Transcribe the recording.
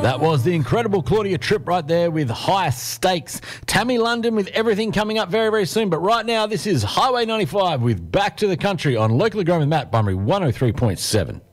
That was the incredible Claudia Tripp right there with High Stakes. Tammy London with everything coming up very, very soon. But right now, this is Highway 95 with Back to the Country on Locally Grown with Matt Bunbury 103.7.